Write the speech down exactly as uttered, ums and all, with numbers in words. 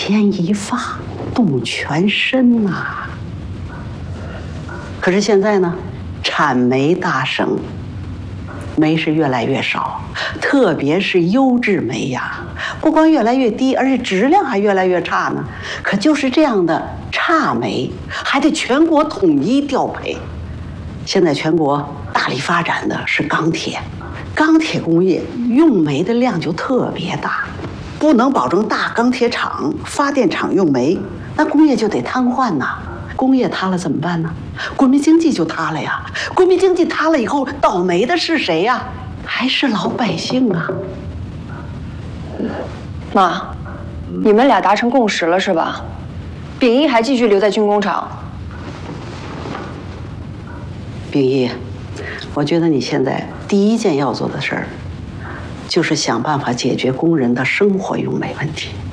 牵一发动全身呐、啊。可是现在呢，产煤大省，煤是越来越少，特别是优质煤呀，不光越来越低，而且质量还越来越差呢。可就是这样的差煤，还得全国统一调配。现在全国大力发展的是钢铁，钢铁工业用煤的量就特别大，不能保证大钢铁厂、发电厂用煤，那工业就得瘫痪呐。工业塌了怎么办呢？国民经济就塌了呀！国民经济塌了以后，倒霉的是谁呀？还是老百姓啊！ 妈，你们俩达成共识了是吧？秉义还继续留在军工厂。 秉义，我觉得你现在第一件要做的事儿，就是想办法解决工人的生活用煤问题。